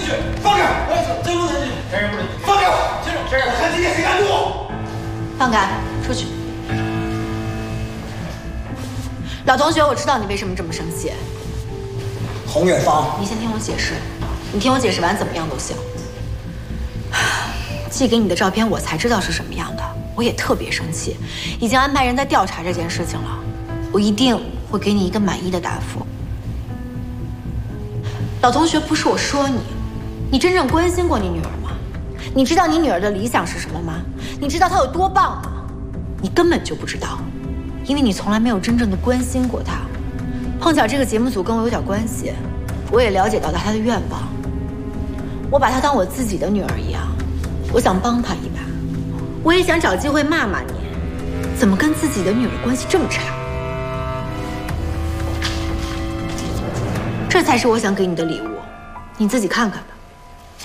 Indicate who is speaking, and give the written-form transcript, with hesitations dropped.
Speaker 1: 去，放开！真不能进去，这人不能进去。放开我！先生，我看今天谁敢动！
Speaker 2: 放开，出去。老同学，我知道你为什么这么生气。
Speaker 1: 洪远芳，
Speaker 2: 你先听我解释，你听我解释完怎么样都行。寄给你的照片我才知道是什么样的，我也特别生气，已经安排人在调查这件事情了，我一定会给你一个满意的答复。老同学，不是我说你，你真正关心过你女儿吗？你知道你女儿的理想是什么吗？你知道她有多棒吗？你根本就不知道，因为你从来没有真正的关心过她。碰巧这个节目组跟我有点关系，我也了解到了她的愿望，我把她当我自己的女儿一样，我想帮她一把，我也想找机会骂骂你，怎么跟自己的女儿关系这么差？这才是我想给你的礼物，你自己看看吧。